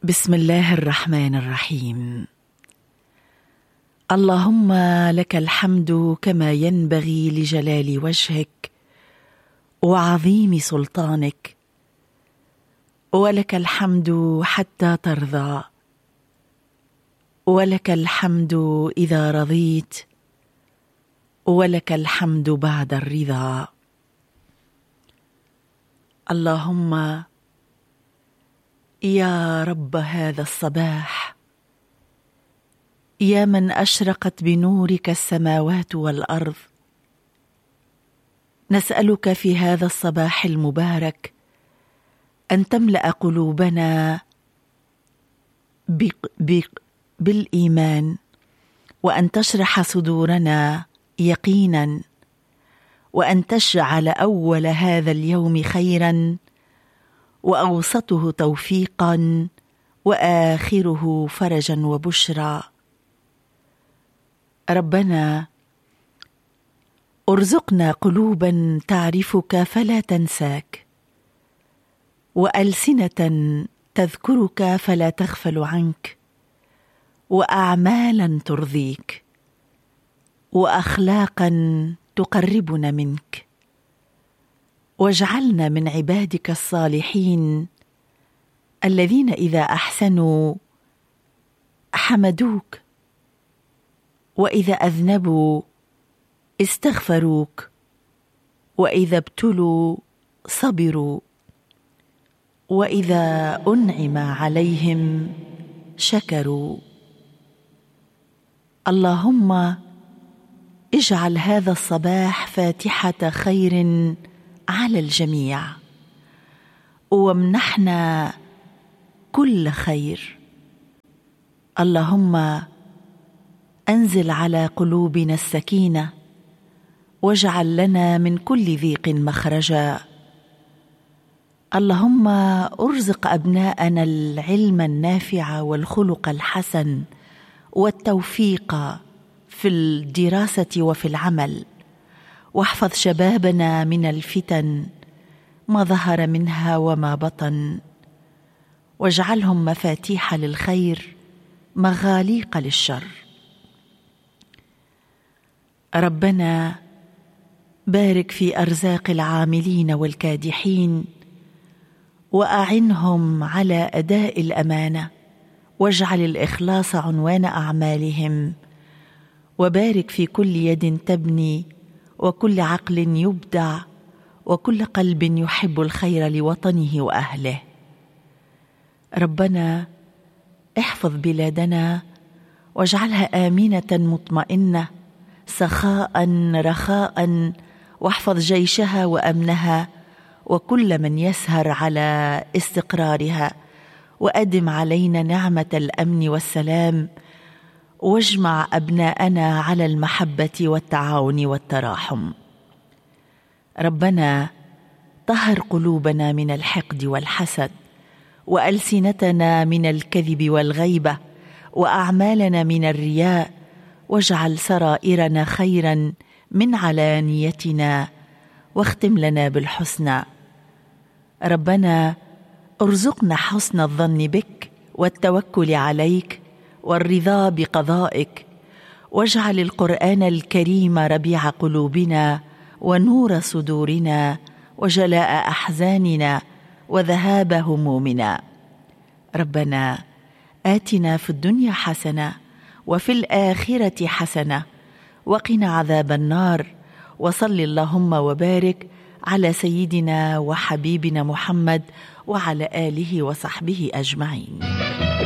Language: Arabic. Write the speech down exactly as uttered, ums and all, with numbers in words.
بسم الله الرحمن الرحيم. اللهم لك الحمد كما ينبغي لجلال وجهك وعظيم سلطانك، ولك الحمد حتى ترضى، ولك الحمد إذا رضيت، ولك الحمد بعد الرضا. اللهم يا رب هذا الصباح، يا من أشرقت بنورك السماوات والأرض، نسألك في هذا الصباح المبارك أن تملأ قلوبنا بق بق بالإيمان، وأن تشرح صدورنا يقينا، وأن تجعل أول هذا اليوم خيرا، وأوسطه توفيقا، وآخره فرجا وبشرى. ربنا ارزقنا قلوبا تعرفك فلا تنساك، وألسنة تذكرك فلا تغفل عنك، وأعمالا ترضيك، وأخلاقا تقربنا منك، واجعلنا من عبادك الصالحين الذين إذا أحسنوا حمدوك، وإذا أذنبوا استغفروك، وإذا ابتلوا صبروا، وإذا أنعم عليهم شكروا. اللهم اجعل هذا الصباح فاتحة خير على الجميع، وامنحنا كل خير. اللهم أنزل على قلوبنا السكينة، واجعل لنا من كل ضيق مخرجا. اللهم ارزق أبناءنا العلم النافع والخلق الحسن والتوفيق في الدراسة وفي العمل، واحفظ شبابنا من الفتن ما ظهر منها وما بطن، واجعلهم مفاتيح للخير مغاليق للشر. ربنا بارك في أرزاق العاملين والكادحين، وأعنهم على أداء الأمانة، واجعل الإخلاص عنوان أعمالهم، وبارك في كل يد تبني، وكل عقل يبدع، وكل قلب يحب الخير لوطنه وأهله. ربنا احفظ بلادنا، واجعلها آمنة مطمئنة سخاء رخاء، واحفظ جيشها وأمنها وكل من يسهر على استقرارها، وأدم علينا نعمة الأمن والسلام، واجمع أبناءنا على المحبة والتعاون والتراحم. ربنا طهر قلوبنا من الحقد والحسد، وألسنتنا من الكذب والغيبة، وأعمالنا من الرياء، واجعل سرائرنا خيرا من علانيتنا، واختم لنا بالحسنى. ربنا ارزقنا حسن الظن بك والتوكل عليك والرضا بقضائك، واجعل القرآن الكريم ربيع قلوبنا ونور صدورنا وجلاء أحزاننا وذهاب همومنا. ربنا آتنا في الدنيا حسنة وفي الآخرة حسنة وقنا عذاب النار. وصل اللهم وبارك على سيدنا وحبيبنا محمد وعلى آله وصحبه أجمعين.